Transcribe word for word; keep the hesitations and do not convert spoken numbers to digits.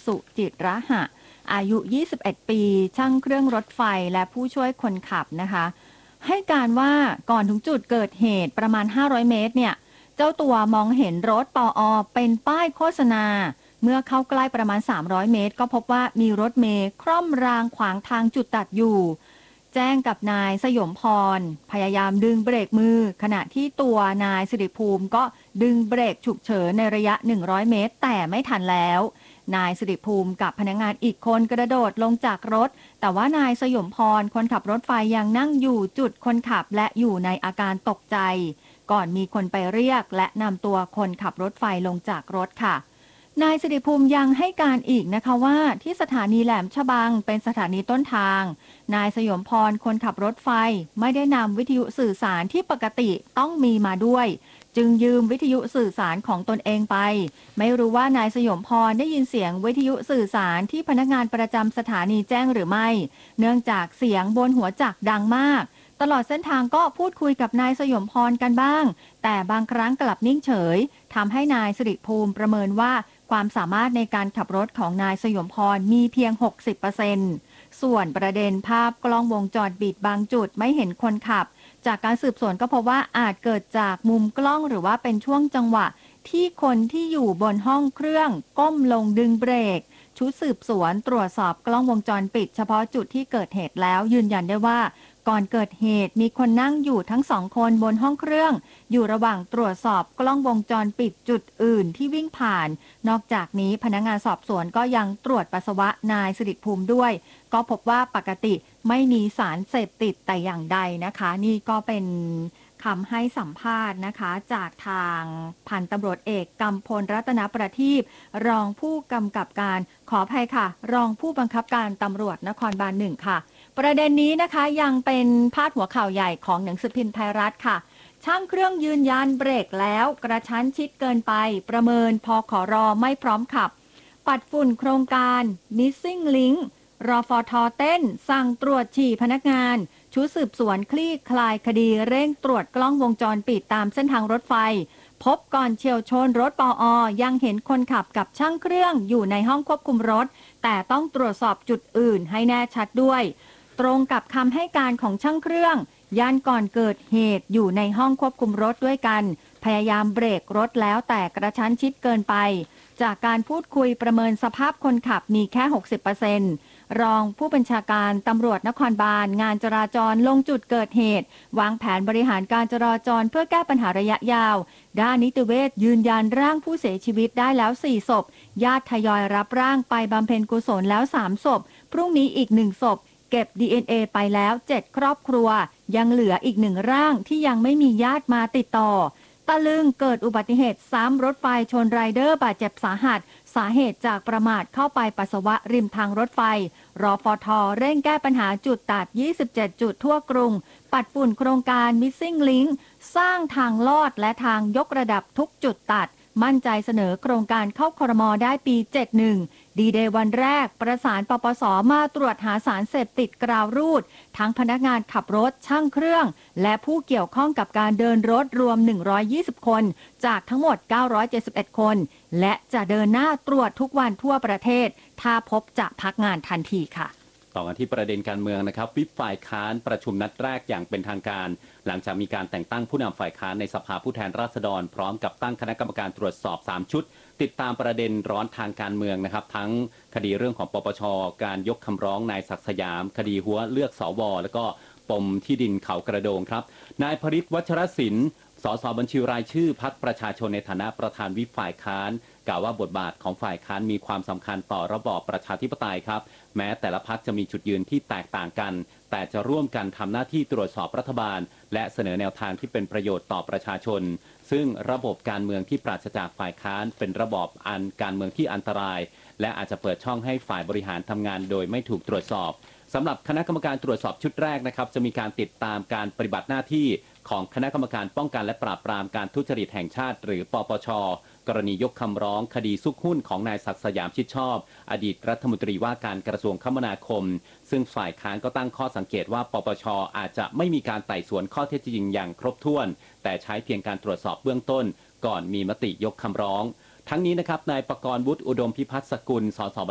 สุจิระหะอายุยี่สิบเอ็ดปีช่างเครื่องรถไฟและผู้ช่วยคนขับนะคะให้การว่าก่อนถึงจุดเกิดเหตุประมาณห้าร้อยเมตรเนี่ยเจ้าตัวมองเห็นรถปออเป็นป้ายโฆษณาเมื่อเข้าใกล้ประมาณสามร้อยเมตรก็พบว่ามีรถเมล์คร่อมรางขวางทางจุดตัดอยู่แจ้งกับนายสยมพรพยายามดึงเบรกมือขณะที่ตัวนายสิริภูมิก็ดึงเบรกฉุกเฉินในระยะหนึ่งร้อยเมตรแต่ไม่ทันแล้วนายสิริภูมิกับพนักงานอีกคนกระโดดลงจากรถแต่ว่านายสยมพรคนขับรถไฟยังนั่งอยู่จุดคนขับและอยู่ในอาการตกใจก่อนมีคนไปเรียกและนำตัวคนขับรถไฟลงจากรถค่ะนายสิริภูมิยังให้การอีกนะคะว่าที่สถานีแหลมฉบังเป็นสถานีต้นทางนายสยมพรคนขับรถไฟไม่ได้นำวิทยุสื่อสารที่ปกติต้องมีมาด้วยจึงยืมวิทยุสื่อสารของตนเองไปไม่รู้ว่านายสยมพรได้ยินเสียงวิทยุสื่อสารที่พนักงานประจำสถานีแจ้งหรือไม่เนื่องจากเสียงบนหัวจักรดังมากตลอดเส้นทางก็พูดคุยกับนายสยมพรกันบ้างแต่บางครั้งกลับนิ่งเฉยทำให้นายสิริภูมิประเมินว่าความสามารถในการขับรถของนายสยมพรมีเพียง หกสิบเปอร์เซ็นต์ ส่วนประเด็นภาพกล้องวงจรปิดบางจุดไม่เห็นคนขับจากการสืบสวนก็พบว่าอาจเกิดจากมุมกล้องหรือว่าเป็นช่วงจังหวะที่คนที่อยู่บนห้องเครื่องก้มลงดึงเบรกชุดสืบสวนตรวจสอบกล้องวงจรปิดเฉพาะจุดที่เกิดเหตุแล้วยืนยันได้ว่าก่อนเกิดเหตุมีคนนั่งอยู่ทั้งสองคนบนห้องเครื่องอยู่ระหว่างตรวจสอบกล้องวงจรปิดจุดอื่นที่วิ่งผ่านนอกจากนี้พนักงานสอบสวนก็ยังตรวจปัสสาวะนายสิริภูมิด้วยก็พบว่าปกติไม่มีสารเสพติดแต่อย่างใดนะคะนี่ก็เป็นคำให้สัมภาษณ์นะคะจากทางพันตำรวจเอกกำพลรัตนประทีปรองผู้กำกับการขออภัยค่ะรองผู้บังคับการตำรวจนครบาลหนึ่งค่ะประเด็นนี้นะคะยังเป็นพาดหัวข่าวใหญ่ของหนังสือพิมพ์ไทยรัฐค่ะช่างเครื่องยืนยันเบรกแล้วกระชั้นชิดเกินไปประเมินพขรไม่พร้อมขับปัดฝุ่นโครงการ Missing Link รฟท.เต้นสั่งตรวจฉี่พนักงานชุดสืบสวนคลี่คลายคดีเร่งตรวจกล้องวงจรปิดตามเส้นทางรถไฟพบก่อนเฉี่ยวชนรถปอยังเห็นคนขับกับช่างเครื่องอยู่ในห้องควบคุมรถแต่ต้องตรวจสอบจุดอื่นให้แน่ชัดด้วยตรงกับคำให้การของช่างเครื่องยันก่อนเกิดเหตุอยู่ในห้องควบคุมรถด้วยกันพยายามเบรกรถแล้วแต่กระชั้นชิดเกินไปจากการพูดคุยประเมินสภาพคนขับมีแค่ หกสิบเปอร์เซ็นต์ รองผู้บัญชาการตำรวจนครบาลงานจราจรลงจุดเกิดเหตุวางแผนบริหารการจราจรเพื่อแก้ปัญหาระยะยาวด้านนิติเวชยืนยันร่างผู้เสียชีวิตได้แล้วสี่ศพญาติทยอยรับร่างไปบำเพ็ญกุศลแล้วสามศพพรุ่งนี้อีกหนึ่งศพเก็บ ดี เอ็น เอ ไปแล้วเจ็ดครอบครัวยังเหลืออีกหนึ่งร่างที่ยังไม่มีญาติมาติดต่อตะลึงเกิดอุบัติเหตุซ้ำรถไฟชนไรเดอร์บาดเจ็บสาหัสสาเหตุจากประมาทเข้าไปปัสสาวะริมทางรถไฟรฟท.เร่งแก้ปัญหาจุดตัดยี่สิบเจ็ดจุดทั่วกรุงปัดฝุ่นโครงการ Missing Link สร้างทางลอดและทางยกระดับทุกจุดตัดมั่นใจเสนอโครงการเข้าครม.ได้ปีเจ็ดสิบเอ็ดดีเดย์วันแรกประสานปปส.มาตรวจหาสารเสพติดกราวรูดทั้งพนักงานขับรถช่างเครื่องและผู้เกี่ยวข้องกับการเดินรถรวมหนึ่งร้อยยี่สิบคนจากทั้งหมดเก้าร้อยเจ็ดสิบเอ็ดคนและจะเดินหน้าตรวจทุกวันทั่วประเทศถ้าพบจะพักงานทันทีค่ะต่อกันที่ประเด็นการเมืองนะครับวิปฝ่ายค้านประชุมนัดแรกอย่างเป็นทางการหลังจากมีการแต่งตั้งผู้นำฝ่ายค้านในสภาผู้แทนราษฎรพร้อมกับตั้งคณะกรรมการตรวจสอบสามชุดติดตามประเด็นร้อนทางการเมืองนะครับทั้งคดีเรื่องของปปชการยกคำร้องนายศักดิ์สยามคดีหัวเลือกสวแล้วก็ปมที่ดินเขากระโดงครับนายพฤทธิ์วัชรศิลป์สสบัญชีรายชื่อพรรคประชาชนในฐานะประธานวิปฝ่ายค้านกล่าวว่าบทบาทของฝ่ายค้านมีความสำคัญต่อระบอบประชาธิปไตยครับแม้แต่ละพรรคจะมีจุดยืนที่แตกต่างกันแต่จะร่วมกันทำหน้าที่ตรวจสอบรัฐบาลและเสนอแนวทางที่เป็นประโยชน์ต่อประชาชนซึ่งระบบการเมืองที่ปราศจากฝ่ายค้านเป็นระบอบอันการเมืองที่อันตรายและอาจจะเปิดช่องให้ฝ่ายบริหารทำงานโดยไม่ถูกตรวจสอบสำหรับคณะกรรมการตรวจสอบชุดแรกนะครับจะมีการติดตามการปฏิบัติหน้าที่ของคณะกรรมการป้องกันและปราบปรามการทุจริตแห่งชาติหรือปปช.กรณียกคำร้องคดีซุกหุ้นของนายศักดิ์สยามชิดชอบอดีตรัฐมนตรีว่าการกระทรวงคมนาคมซึ่งฝ่ายค้านก็ตั้งข้อสังเกตว่าปปช.อาจจะไม่มีการไต่สวนข้อเท็จจริงอย่างครบถ้วนแต่ใช้เพียงการตรวจสอบเบื้องต้นก่อนมีมติยกคำร้องทั้งนี้นะครับนายประกรณ์วุฒิอุดมพิพัฒน์สกุลสส